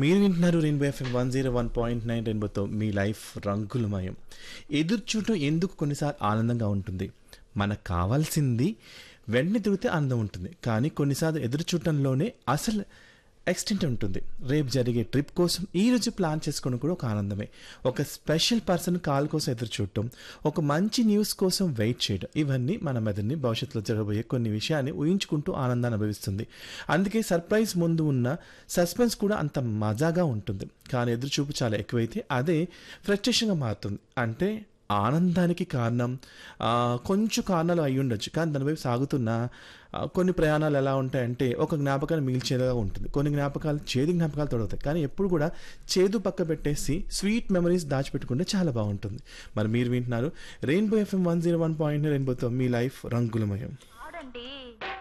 మీరు వింటున్నారు rainbow FM 101.9 రెయిన్బోతో మీ లైఫ్ రంగులమయం. ఎదురు చూడటం ఎందుకు కొన్నిసార్లు ఆనందంగా ఉంటుంది. మనకు కావాల్సింది వెంటనే తిరిగితే ఆనందం ఉంటుంది, కానీ కొన్నిసార్లు ఎదురు చూడటంలోనే అసలు ఎక్స్టెంట్ ఉంటుంది. రేపు జరిగే ట్రిప్ కోసం ఈ రోజు ప్లాన్ చేసుకోవడం కూడా ఒక ఆనందమే. ఒక స్పెషల్ పర్సన్ కాల్ కోసం ఎదురు చూడటం, ఒక మంచి న్యూస్ కోసం వెయిట్ చేయడం, ఇవన్నీ మన మెదడుని భవిష్యత్తులో జరగబోయే కొన్ని విషయాన్ని ఊహించుకుంటూ ఆనందాన్ని అనుభవిస్తుంది. అందుకే సర్ప్రైజ్ ముందు ఉన్న సస్పెన్స్ కూడా అంత మజాగా ఉంటుంది. కానీ ఎదురు చూపు చాలా ఎక్కువైతే అదే ఫ్రస్ట్రేషన్గా మారుతుంది. అంటే ఆనందానికి కారణం కొంచెం కారణాలు అయి ఉండొచ్చు, కానీ దానివైపు సాగుతున్న కొన్ని ప్రయాణాలు ఎలా ఉంటాయంటే ఒక జ్ఞాపకాన్ని మిగిల్చేలా ఉంటుంది, కొన్ని జ్ఞాపకాలు చేదు జ్ఞాపకాలు తొడవుతాయి. కానీ ఎప్పుడు కూడా చేదు పక్క పెట్టేసి స్వీట్ మెమరీస్ దాచిపెట్టుకుంటే చాలా బాగుంటుంది. మరి మీరు వింటున్నారు రెయిన్బో ఎఫ్ఎం 101.9 రెయిన్బోతో మీ లైఫ్ రంగులమయం.